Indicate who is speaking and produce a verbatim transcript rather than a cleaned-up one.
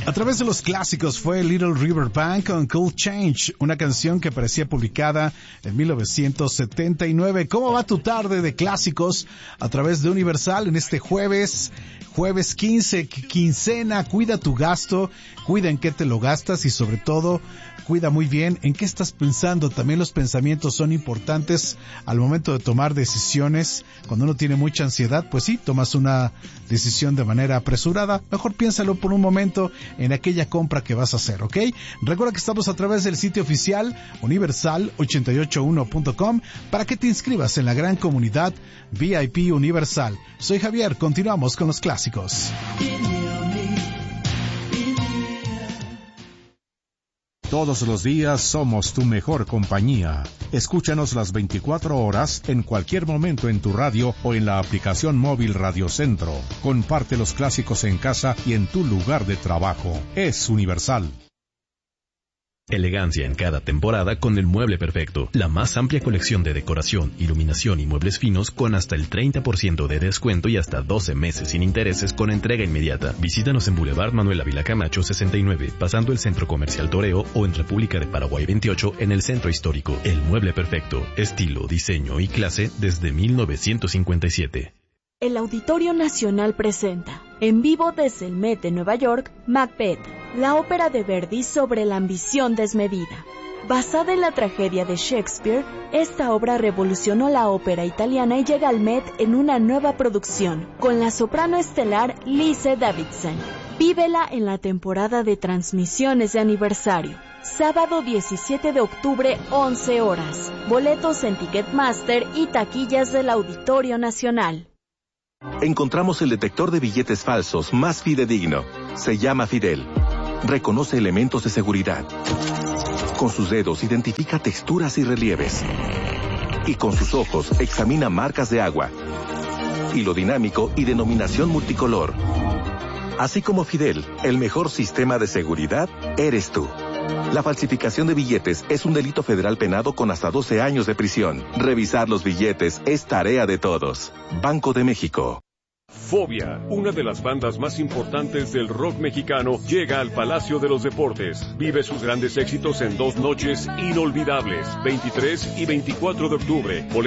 Speaker 1: A través de los clásicos fue Little River Band con Cool Change, una canción que parecía publicada en mil novecientos setenta y nueve. ¿Cómo va tu tarde de clásicos a través de Universal en este jueves? Jueves quince, quincena, cuida tu gasto, cuida en qué te lo gastas y sobre todo cuida muy bien en qué estás pensando. También los pensamientos son importantes al momento de tomar decisiones. Cuando uno tiene mucha ansiedad, pues sí, tomas una decisión de manera apresurada. Mejor piénsalo por un momento en aquella compra que vas a hacer, ¿ok? Recuerda que estamos a través del sitio oficial universal ochenta y ocho uno punto com para que te inscribas en la gran comunidad V I P Universal. Soy Javier, continuamos con los clásicos.
Speaker 2: Todos los días somos tu mejor compañía. Escúchanos las veinticuatro horas en cualquier momento en tu radio o en la aplicación móvil Radio Centro. Comparte los clásicos en casa y en tu lugar de trabajo. Es Universal.
Speaker 3: Elegancia en cada temporada con el mueble perfecto. La más amplia colección de decoración, iluminación y muebles finos con hasta el treinta por ciento de descuento y hasta doce meses sin intereses con entrega inmediata. Visítanos en Boulevard Manuel Ávila Camacho sesenta y nueve, pasando el Centro Comercial Toreo, o en República de Paraguay veintiocho en el Centro Histórico. El mueble perfecto. Estilo, diseño y clase desde mil novecientos cincuenta y siete.
Speaker 4: El Auditorio Nacional presenta, en vivo desde el Met de Nueva York, Macbeth, la ópera de Verdi sobre la ambición desmedida. Basada en la tragedia de Shakespeare, esta obra revolucionó la ópera italiana y llega al Met en una nueva producción, con la soprano estelar Lise Davidson. Vívela en la temporada de transmisiones de aniversario. Sábado diecisiete de octubre, once horas. Boletos en Ticketmaster y taquillas del Auditorio Nacional.
Speaker 5: Encontramos el detector de billetes falsos más fidedigno. Se llama Fidel. Reconoce elementos de seguridad. Con sus dedos identifica texturas y relieves. Y con sus ojos examina marcas de agua, hilo dinámico y denominación multicolor. Así como Fidel, el mejor sistema de seguridad eres tú. La falsificación de billetes es un delito federal penado con hasta doce años de prisión. Revisar los billetes es tarea de todos. Banco de México.
Speaker 6: Fobia, una de las bandas más importantes del rock mexicano, llega al Palacio de los Deportes. Vive sus grandes éxitos en dos noches inolvidables, veintitrés y veinticuatro de octubre.